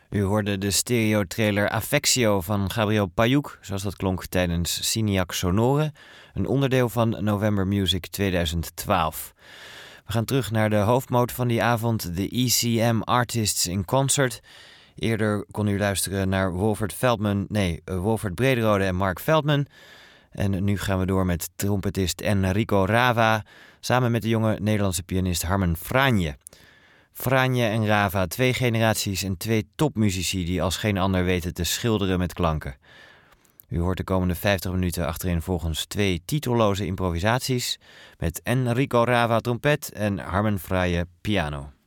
U hoorde de stereotrailer Affectio van Gabriel Payuk, zoals dat klonk tijdens Signac Sonore, een onderdeel van November Music 2012. We gaan terug naar de hoofdmoot van die avond, de ECM Artists in Concert. Eerder kon u luisteren naar Wolfert Brederode en Mark Veldman. En nu gaan we door met trompetist Enrico Rava, samen met de jonge Nederlandse pianist Harmen Franje. Franje en Rava, 2 generaties en 2 topmuzici die als geen ander weten te schilderen met klanken. U hoort de komende 50 minuten achtereenvolgens 2 titelloze improvisaties met Enrico Rava trompet en Harmen Franje piano.